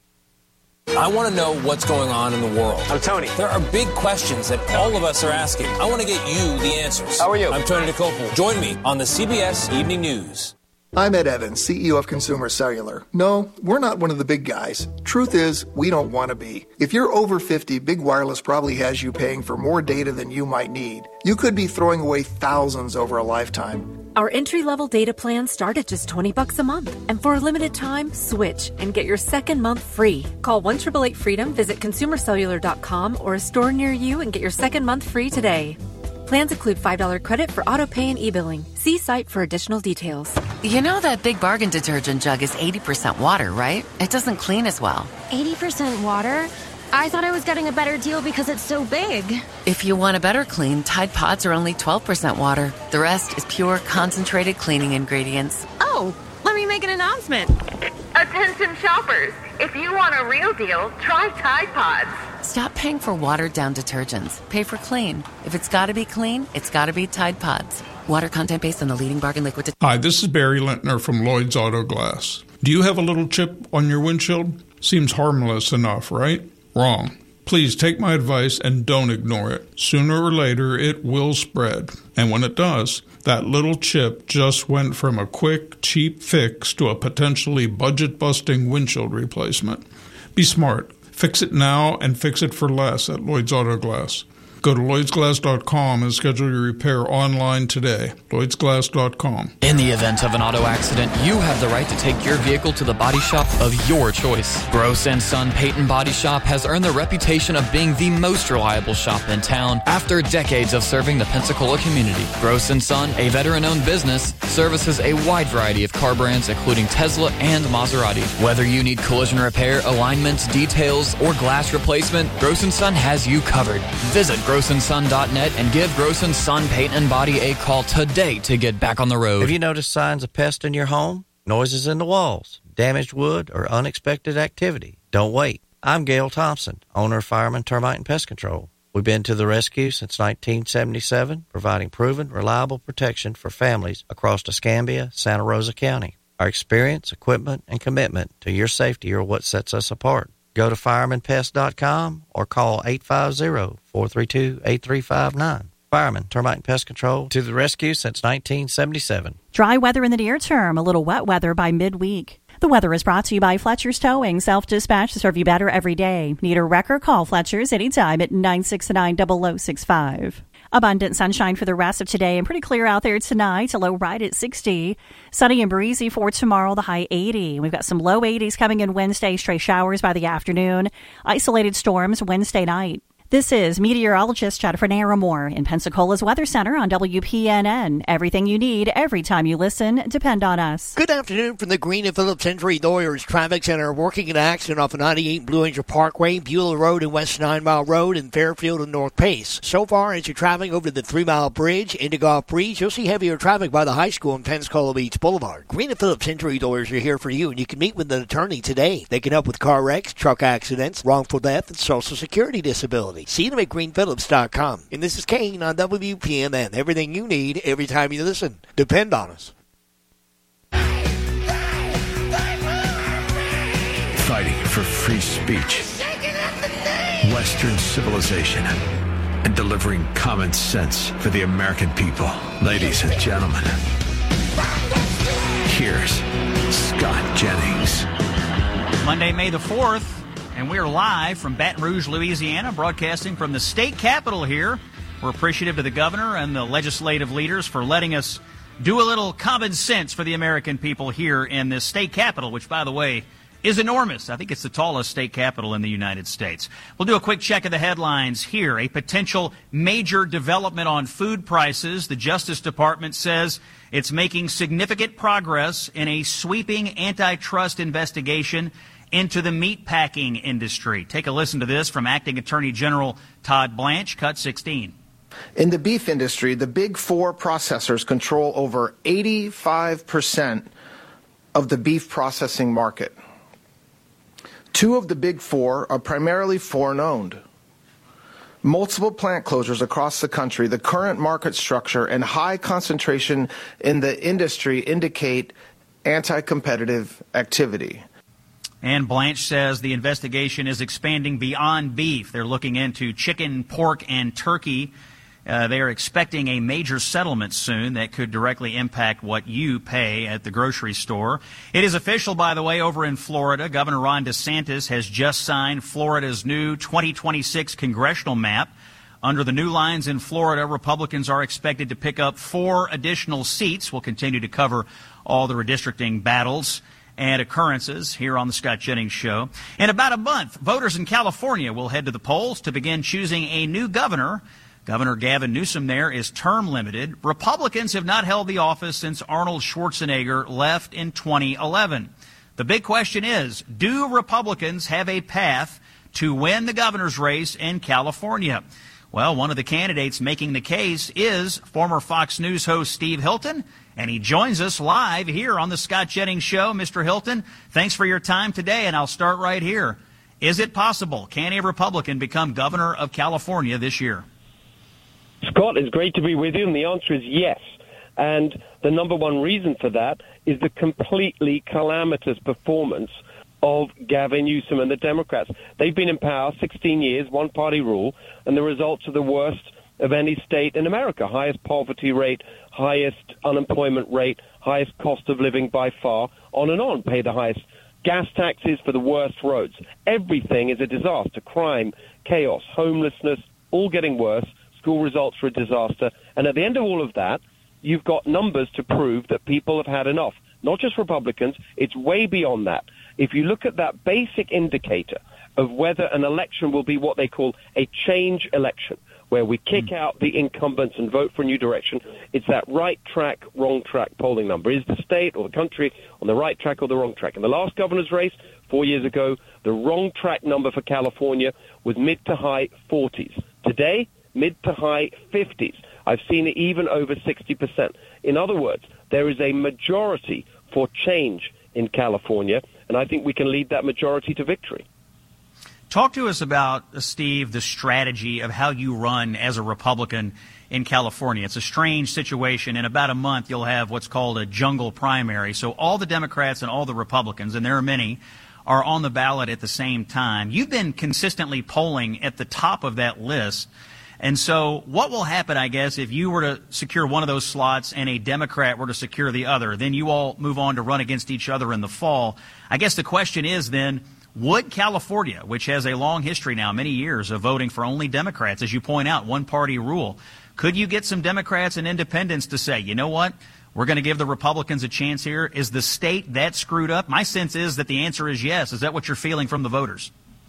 I want to know what's going on in the world. I'm Tony. There are big questions that all of us are asking. I want to get you the answers. How are you? I'm Tony DeCopel. Join me on the C B S Evening News. I'm Ed Evans, C E O of Consumer Cellular. No, we're not one of the big guys. Truth is, we don't want to be. If you're over fifty, Big Wireless probably has you paying for more data than you might need. You could be throwing away thousands over a lifetime. Our entry-level data plans start at just twenty bucks a month. And for a limited time, switch and get your second month free. Call one eight eight eight freedom, visit consumer cellular dot com or a store near you and get your second month free today. Plans include five dollars credit for auto pay and e-billing. See site for additional details. You know that Big Bargain detergent jug is eighty percent water, right? It doesn't clean as well. eighty percent water? I thought I was getting a better deal because it's so big. If you want a better clean, Tide Pods are only twelve percent water. The rest is pure, concentrated cleaning ingredients. Oh, let me make an announcement. Attention shoppers, if you want a real deal, try Tide Pods. Stop paying for watered-down detergents. Pay for clean. If it's got to be clean, it's got to be Tide Pods. Water content based on the leading bargain liquid. Det- Hi, this is Barry Lintner from Lloyd's Auto Glass. Do you have a little chip on your windshield? Seems harmless enough, right? Wrong. Please take my advice and don't ignore it. Sooner or later, it will spread. And when it does, that little chip just went from a quick, cheap fix to a potentially budget-busting windshield replacement. Be smart. Fix it now and fix it for less at Lloyd's Auto Glass. Go to lloyds glass dot com and schedule your repair online today. lloyds glass dot com. In the event of an auto accident, you have the right to take your vehicle to the body shop of your choice. Gross and Son Payton Body Shop has earned the reputation of being the most reliable shop in town after decades of serving the Pensacola community. Gross and Son, a veteran-owned business, services a wide variety of car brands including Tesla and Maserati. Whether you need collision repair, alignment, details, or glass replacement, Gross and Son has you covered. Visit gross and son dot net and give Gross and Son Paint and Body a call today to get back on the road. Have you noticed signs of pests in your home? Noises in the walls, damaged wood, or unexpected activity? Don't wait. I'm Gail Thompson, owner of Fireman Termite and Pest Control. We've been to the rescue since nineteen seventy-seven, providing proven, reliable protection for families across Escambia, Santa Rosa County. Our experience, equipment, and commitment to your safety are what sets us apart. Go to fireman pest dot com or call eight five zero, four three two, eight three five nine. Fireman Termite and Pest Control to the rescue since nineteen seventy-seven. Dry weather in the near term, a little wet weather by midweek. The weather is brought to you by Fletcher's Towing. Self-dispatch to serve you better every day. Need a wrecker? Call Fletcher's anytime at nine six nine, zero zero six five. Abundant sunshine for the rest of today and pretty clear out there tonight. A low right at sixty. Sunny and breezy for tomorrow, the high eighty. We've got some low eighties coming in Wednesday, stray showers by the afternoon. Isolated storms Wednesday night. This is meteorologist Jennifer Naramore in Pensacola's Weather Center on W P N N. Everything you need, every time you listen, depend on us. Good afternoon from the Green and Phillips Injury Lawyers Traffic Center. Working an accident off of ninety-eight Blue Angel Parkway, Beulah Road and West Nine Mile Road, and Fairfield and North Pace. So far, as you're traveling over to the Three Mile Bridge into Gulf Breeze, you'll see heavier traffic by the high school in Pensacola Beach Boulevard. Green and Phillips Injury Lawyers are here for you, and you can meet with an attorney today. They can help with car wrecks, truck accidents, wrongful death, and Social Security disability. See them at green phillips dot com. And this is Kane on W P N N. Everything you need, every time you listen. Depend on us. Fighting for free speech, Western civilization, and delivering common sense for the American people. Ladies and gentlemen, here's Scott Jennings. Monday, May the fourth. And we're live from Baton Rouge, Louisiana, broadcasting from the state capitol here. We're appreciative to the governor and the legislative leaders for letting us do a little common sense for the American people here in this state capitol, which, by the way, is enormous. I think it's the tallest state capitol in the United States. We'll do a quick check of the headlines here. A potential major development on food prices. The Justice Department says it's making significant progress in a sweeping antitrust investigation into the meatpacking industry. Take a listen to this from Acting Attorney General Todd Blanche, Cut sixteen. In the beef industry, the big four processors control over eighty-five percent of the beef processing market. Two of the big four are primarily foreign-owned. Multiple plant closures across the country, the current market structure, and high concentration in the industry indicate anti-competitive activity. And Blanche says the investigation is expanding beyond beef. They're looking into chicken, pork, and turkey. Uh, they are expecting a major settlement soon that could directly impact what you pay at the grocery store. It is official, by the way, over in Florida. Governor Ron DeSantis has just signed Florida's new twenty twenty-six congressional map. Under the new lines in Florida, Republicans are expected to pick up four additional seats. We'll continue to cover all the redistricting battles and occurrences here on the Scott Jennings Show. In about a month, voters in California will head to the polls to begin choosing a new governor. Governor Gavin Newsom there is term limited. Republicans have not held the office since Arnold Schwarzenegger left in twenty eleven. The big question is, do Republicans have a path to win the governor's race in California? Well, one of the candidates making the case is former Fox News host Steve Hilton, and he joins us live here on the Scott Jennings Show. Mister Hilton, thanks for your time today, and I'll start right here. Is it possible? Can a Republican become governor of California this year? Scott, it's great to be with you, and the answer is yes. And the number one reason for that is the completely calamitous performance of Gavin Newsom and the Democrats. They've been in power sixteen years, one-party rule, and the results are the worst of any state in America. Highest poverty rate, highest unemployment rate, highest cost of living by far, on and on. Pay the highest gas taxes for the worst roads. Everything is a disaster. Crime, chaos, homelessness, all getting worse. School results are a disaster. And at the end of all of that, you've got numbers to prove that people have had enough. Not just Republicans, it's way beyond that. If you look at that basic indicator of whether an election will be what they call a change election, where we kick mm. out the incumbents and vote for a new direction, it's that right track, wrong track polling number. Is the state or the country on the right track or the wrong track? In the last governor's race, four years ago, the wrong track number for California was mid to high forties. Today, mid to high fifties. I've seen it even over sixty percent. In other words, there is a majority for change in California, and I think we can lead that majority to victory. Talk to us about, uh, Steve, the strategy of how you run as a Republican in California. It's a strange situation. In about a month, you'll have what's called a jungle primary. So all the Democrats and all the Republicans, and there are many, are on the ballot at the same time. You've been consistently polling at the top of that list. And so what will happen, I guess, if you were to secure one of those slots and a Democrat were to secure the other? Then you all move on to run against each other in the fall. I guess the question is then, would California, which has a long history now, many years of voting for only Democrats, as you point out, one-party rule, could you get some Democrats and independents to say, you know what, we're going to give the Republicans a chance here? Is the state that screwed up? My sense is that the answer is yes. Is that what you're feeling from the voters?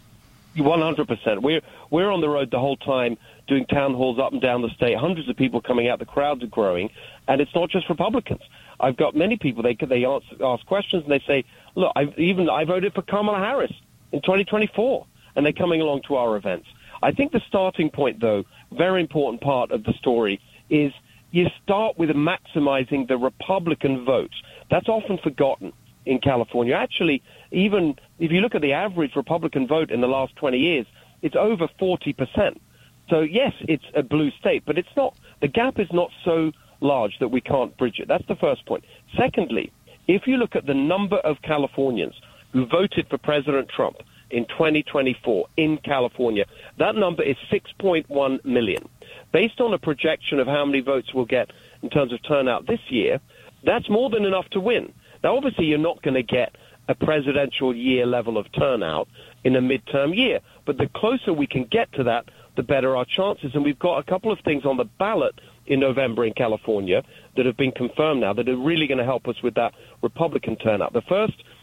one hundred percent. We're, we're on the road the whole time doing town halls up and down the state, hundreds of people coming out, the crowds are growing, and it's not just Republicans. I've got many people, they they ask, ask questions, and they say, look, I've, even I voted for Kamala Harris in twenty twenty-four, and they're coming along to our events. I think the starting point, though, very important part of the story, is you start with maximizing the Republican vote. That's often forgotten in California. Actually, even if you look at the average Republican vote in the last twenty years, it's over forty percent. So, yes, it's a blue state, but it's not. The gap is not so large that we can't bridge it. That's the first point. Secondly, if you look at the number of Californians who voted for President Trump in twenty twenty-four in California, that number is six point one million. Based on a projection of how many votes we'll get in terms of turnout this year, that's more than enough to win. Now, obviously, you're not going to get a presidential year level of turnout in a midterm year, but the closer we can get to that, the better our chances. And we've got a couple of things on the ballot in November in California that have been confirmed now that are really going to help us with that Republican turnout. The first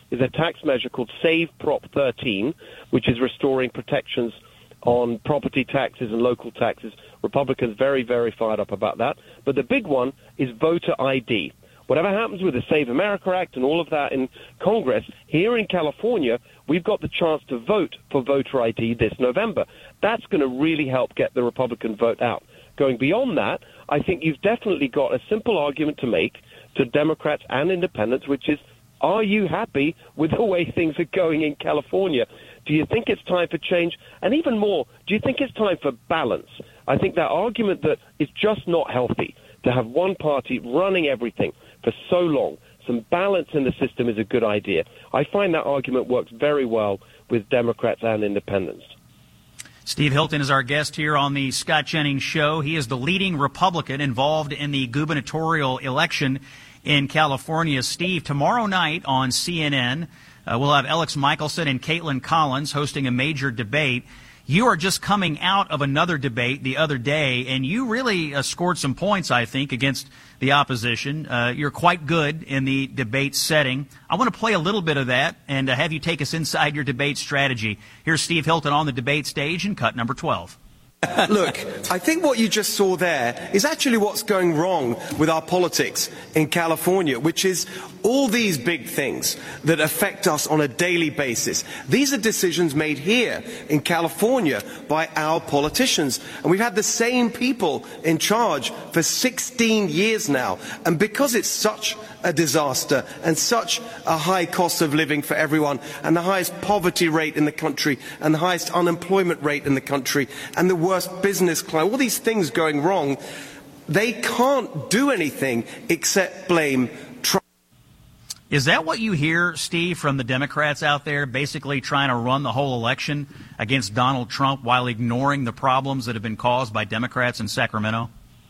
is a tax measure called Save Prop thirteen, which is restoring protections on property taxes and local taxes. Republicans very, very fired up about that. But the big one is voter I D. Whatever happens with the Save America Act and all of that in Congress, here in California, we've got the chance to vote for voter I D this November. That's going to really help get the Republican vote out. Going beyond that, I think you've definitely got a simple argument to make to Democrats and independents, which is, are you happy with the way things are going in California? Do you think it's time for change? And even more, do you think it's time for balance? I think that argument that it's just not healthy to have one party running everything for so long, some balance in the system is a good idea. I find that argument works very well with Democrats and independents. Steve Hilton is our guest here on the Scott Jennings Show. He is the leading Republican involved in the gubernatorial election in California. Steve, tomorrow night on C N N, uh, we'll have Alex Michelson and Caitlin Collins hosting a major debate. You are just coming out of another debate the other day, and you really uh, scored some points, I think, against the opposition. Uh, you're quite good in the debate setting. I want to play a little bit of that and uh, have you take us inside your debate strategy. Here's Steve Hilton on the debate stage in cut number twelve. Look, I think what you just saw there is actually what's going wrong with our politics in California, which is all these big things that affect us on a daily basis. These are decisions made here in California by our politicians. And we've had the same people in charge for sixteen years now. And because it's such a disaster and such a high cost of living for everyone, and the highest poverty rate in the country, and the highest unemployment rate in the country, and the worst business climate, all these things going wrong, they can't do anything except blame Trump. Is that what you hear, Steve, from the Democrats out there, basically trying to run the whole election against Donald Trump while ignoring the problems that have been caused by Democrats in Sacramento?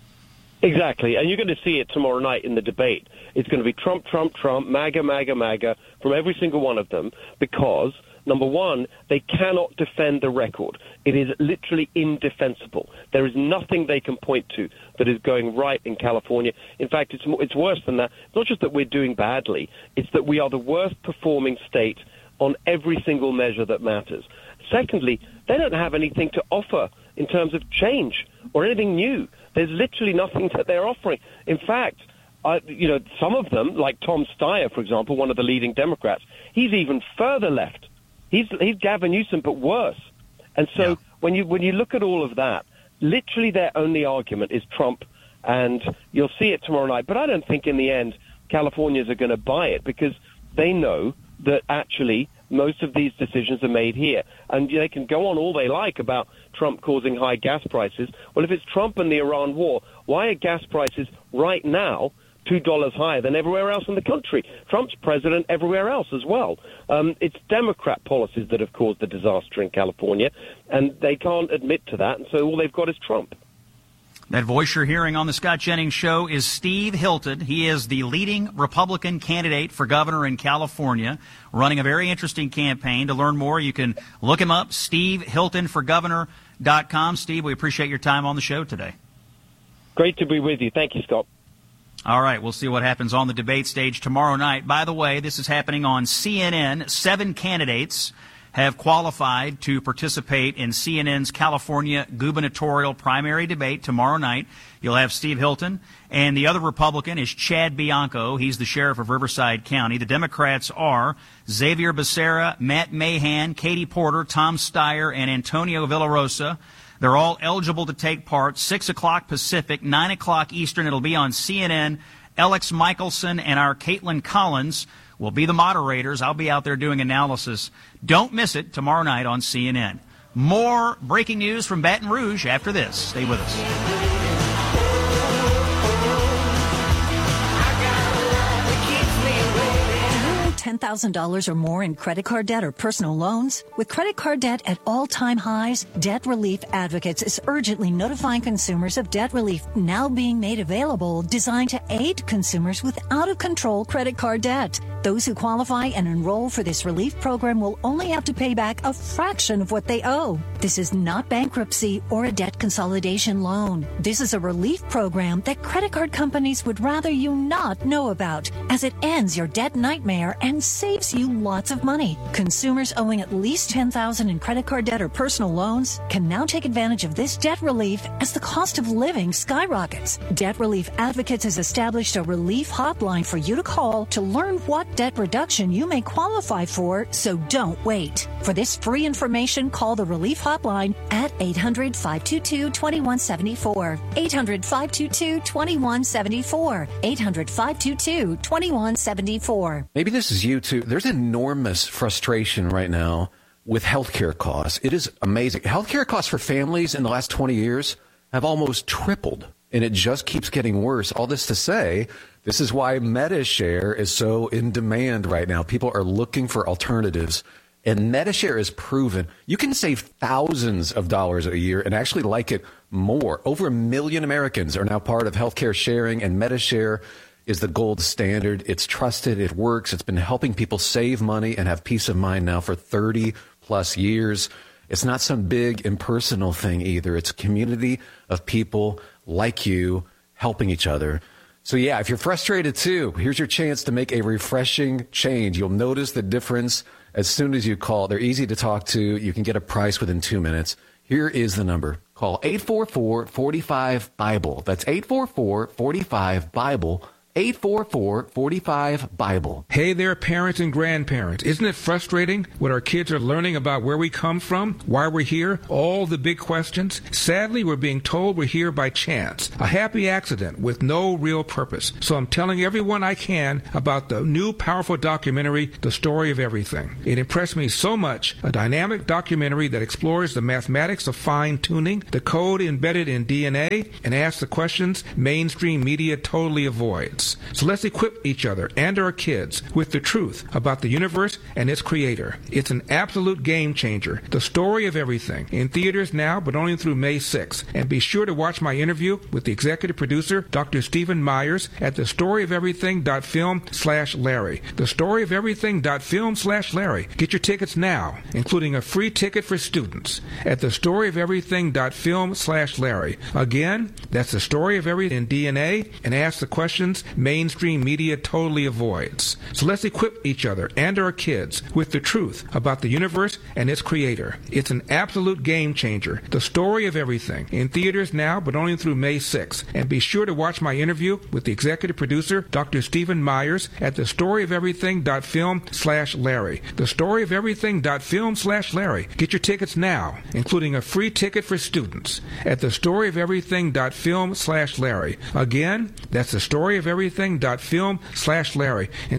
Exactly, and you're going to see it tomorrow night in the debate. It's going to be Trump, Trump, Trump, MAGA, MAGA, MAGA from every single one of them because, number one, they cannot defend the record. It is literally indefensible. There is nothing they can point to that is going right in California. In fact, it's it's worse than that. It's not just that we're doing badly. It's that we are the worst performing state on every single measure that matters. Secondly, they don't have anything to offer in terms of change or anything new. There's literally nothing that they're offering. In fact, I, you know, some of them, like Tom Steyer, for example, one of the leading Democrats, he's even further left. He's he's Gavin Newsom, but worse. And so yeah. when you when you look at all of that, literally their only argument is Trump, and you'll see it tomorrow night. But I don't think in the end Californians are going to buy it because they know that actually most of these decisions are made here. And they can go on all they like about Trump causing high gas prices. Well, if it's Trump and the Iran war, why are gas prices right now two dollars higher than everywhere else in the country? Trump's president everywhere else as well. Um, it's Democrat policies that have caused the disaster in California, and they can't admit to that, and so all they've got is Trump. That voice you're hearing on the Scott Jennings Show is Steve Hilton. He is the leading Republican candidate for governor in California, running a very interesting campaign. To learn more, you can look him up, steve hilton for governor dot com. Steve, we appreciate your time on the show today. Great to be with you. Thank you, Scott. All right, we'll see what happens on the debate stage tomorrow night. By the way, this is happening on C N N. Seven candidates have qualified to participate in C N N's California gubernatorial primary debate tomorrow night. You'll have Steve Hilton, and the other Republican is Chad Bianco. He's the sheriff of Riverside County. The Democrats are Xavier Becerra, Matt Mahan, Katie Porter, Tom Steyer, and Antonio Villarosa. They're all eligible to take part. six o'clock Pacific, nine o'clock Eastern. It'll be on C N N. Alex Michelson and our Caitlin Collins will be the moderators. I'll be out there doing analysis. Don't miss it tomorrow night on C N N. More breaking news from Baton Rouge after this. Stay with us. ten thousand dollars or more in credit card debt or personal loans? With credit card debt at all-time highs, Debt Relief Advocates is urgently notifying consumers of debt relief now being made available, designed to aid consumers with out-of-control credit card debt. Those who qualify and enroll for this relief program will only have to pay back a fraction of what they owe. This is not bankruptcy or a debt consolidation loan. This is a relief program that credit card companies would rather you not know about, as it ends your debt nightmare and and saves you lots of money. Consumers owing at least ten thousand dollars in credit card debt or personal loans can now take advantage of this debt relief as the cost of living skyrockets. Debt Relief Advocates has established a relief hotline for you to call to learn what debt reduction you may qualify for, so don't wait. For this free information, call the Relief Hotline at eight hundred, five two two, two one seven four. eight hundred, five two two, two one seven four. eight hundred, five two two, two one seven four. Maybe this is you too. There's enormous frustration right now with healthcare costs. It is amazing. Healthcare costs for families in the last twenty years have almost tripled, and it just keeps getting worse. All this to say, this is why MediShare is so in demand right now. People are looking for alternatives, and MediShare is proven you can save thousands of dollars a year and actually like it more. Over a million Americans are now part of healthcare sharing, and MediShare is the gold standard. It's trusted. It works. It's been helping people save money and have peace of mind now for thirty plus years. It's not some big impersonal thing either. It's a community of people like you helping each other. So yeah, if you're frustrated too, here's your chance to make a refreshing change. You'll notice the difference as soon as you call. They're easy to talk to. You can get a price within two minutes. Here is the number. Call eight four four, four five, BIBLE. That's eight four four, four five, BIBLE. eight four four, four five, BIBLE. Hey there, parents and grandparents. Isn't it frustrating what our kids are learning about where we come from, why we're here, all the big questions? Sadly, we're being told we're here by chance, a happy accident with no real purpose. So I'm telling everyone I can about the new powerful documentary, The Story of Everything. It impressed me so much, a dynamic documentary that explores the mathematics of fine-tuning, the code embedded in D N A, and asks the questions mainstream media totally avoids. So let's equip each other and our kids with the truth about the universe and its creator. It's an absolute game changer. The Story of Everything. In theaters now, but only through May sixth. And be sure to watch my interview with the executive producer, Doctor Stephen Myers, at thestoryofeverything.film slash Larry. Thestoryofeverything.film slash Larry. Get your tickets now, including a free ticket for students at thestoryofeverything.film slash Larry. Again, that's the story of everything in D N A, and ask the questions mainstream media totally avoids. So let's equip each other and our kids with the truth about the universe and its creator. It's an absolute game changer. The Story of Everything. In theaters now, but only through May sixth. And be sure to watch my interview with the executive producer, Doctor Stephen Myers, at thestoryofeverything.film slash Larry. Thestoryofeverything.film slash Larry. Get your tickets now, including a free ticket for students at thestoryofeverything.film slash Larry. Again, that's the story of everything.film slash Larry.